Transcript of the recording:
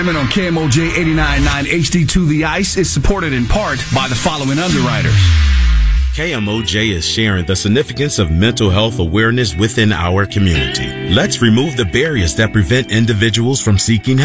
On KMOJ 89.9 HD2 The Ice is supported in part by the following underwriters. KMOJ is sharing the significance of mental health awareness within our community. Let's remove the barriers that prevent individuals from seeking help.